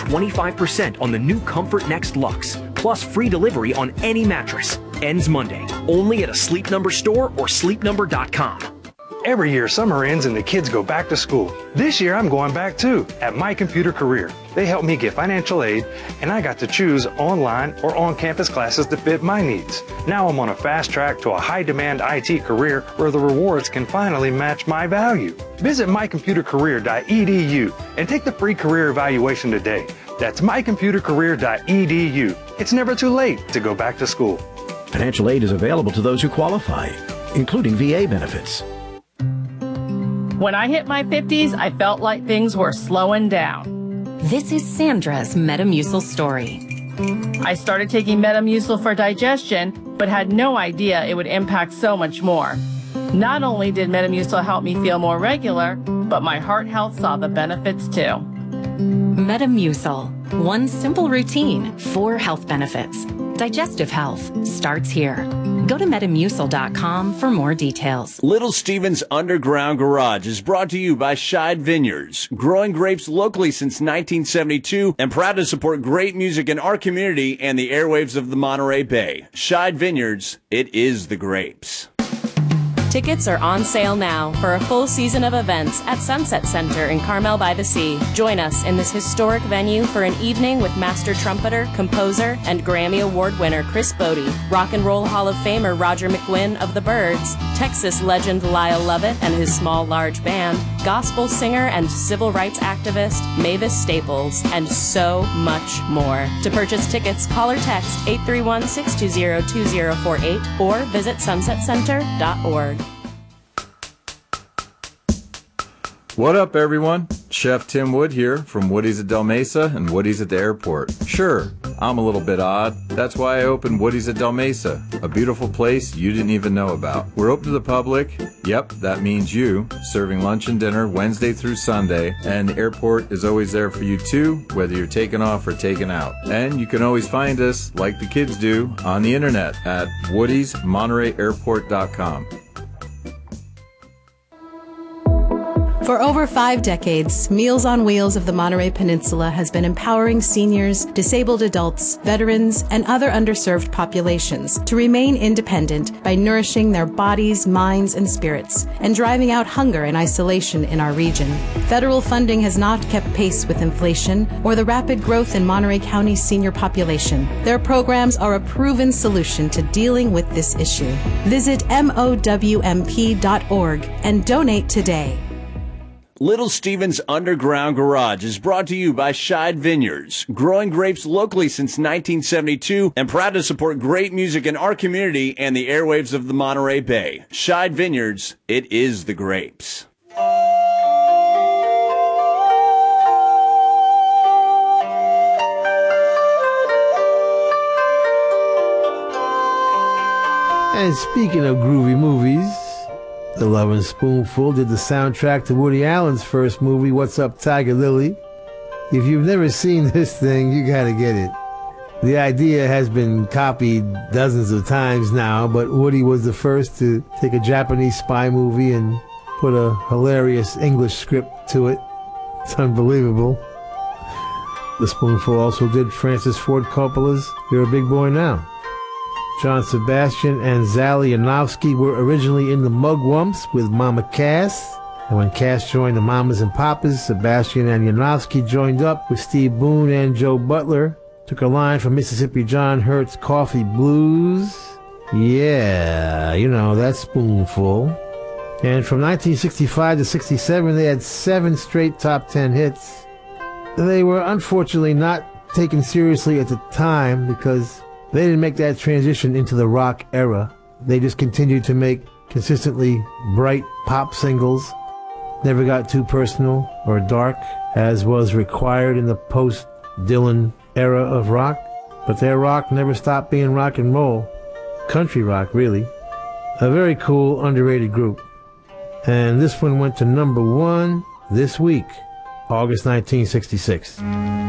25% on the new Comfort Next Luxe, plus free delivery on any mattress. Ends Monday, only at a Sleep Number store or sleepnumber.com. Every year, summer ends and the kids go back to school. This year, I'm going back too, at My Computer Career. They helped me get financial aid, and I got to choose online or on-campus classes to fit my needs. Now I'm on a fast track to a high-demand IT career where the rewards can finally match my value. Visit mycomputercareer.edu and take the free career evaluation today. That's mycomputercareer.edu. It's never too late to go back to school. Financial aid is available to those who qualify, including VA benefits. When I hit my 50s, I felt like things were slowing down. This is Sandra's Metamucil story. I started taking Metamucil for digestion, but had no idea it would impact so much more. Not only did Metamucil help me feel more regular, but my heart health saw the benefits too. Metamucil. One simple routine, 4 health benefits. Digestive health starts here. Go to Metamucil.com for more details. Little Steven's Underground Garage is brought to you by Scheid Vineyards, growing grapes locally since 1972 and proud to support great music in our community and the airwaves of the Monterey Bay. Scheid Vineyards, it is the grapes. Tickets are on sale now for a full season of events at Sunset Center in Carmel by the Sea. Join us in this historic venue for an evening with master trumpeter, composer, and Grammy Award winner Chris Bodie, Rock and Roll Hall of Famer Roger McGuinn of the Byrds, Texas legend Lyle Lovett and his Small Large Band, gospel singer and civil rights activist Mavis Staples, and so much more. To purchase tickets, call or text 831-620-2048 or visit sunsetcenter.org. What up, everyone? Chef Tim Wood here from Woody's at Del Mesa and Woody's at the airport. Sure, I'm a little bit odd. That's why I opened Woody's at Del Mesa, a beautiful place you didn't even know about. We're open to the public. Yep, that means you, serving lunch and dinner Wednesday through Sunday, and the airport is always there for you too, whether you're taking off or taking out. And you can always find us, like the kids do, on the internet at woodysmontereyairport.com. For over 5 decades, Meals on Wheels of the Monterey Peninsula has been empowering seniors, disabled adults, veterans, and other underserved populations to remain independent by nourishing their bodies, minds, and spirits, and driving out hunger and isolation in our region. Federal funding has not kept pace with inflation or the rapid growth in Monterey County's senior population. Their programs are a proven solution to dealing with this issue. Visit MOWMP.org and donate today. Little Steven's Underground Garage is brought to you by Scheid Vineyards, growing grapes locally since 1972 and proud to support great music in our community and the airwaves of the Monterey Bay. Scheid Vineyards, it is the grapes. And speaking of groovy movies, The Lovin' Spoonful did the soundtrack to Woody Allen's first movie, What's Up, Tiger Lily? If you've never seen this thing, you gotta get it. The idea has been copied dozens of times now, but Woody was the first to take a Japanese spy movie and put a hilarious English script to it. It's unbelievable. The Spoonful also did Francis Ford Coppola's You're a Big Boy Now. John Sebastian and Zali Yanofsky were originally in the Mugwumps with Mama Cass. And when Cass joined the Mamas and Papas, Sebastian and Yanofsky joined up with Steve Boone and Joe Butler. Took a line from Mississippi John Hurt's Coffee Blues. Yeah, you know, that Spoonful. And from 1965 to 67, they had 7 straight top 10 hits. They were unfortunately not taken seriously at the time because they didn't make that transition into the rock era. They just continued to make consistently bright pop singles. Never got too personal or dark, as was required in the post-Dylan era of rock. But their rock never stopped being rock and roll. Country rock, really. A very cool, underrated group. And this one went to number 1 this week, August 1966.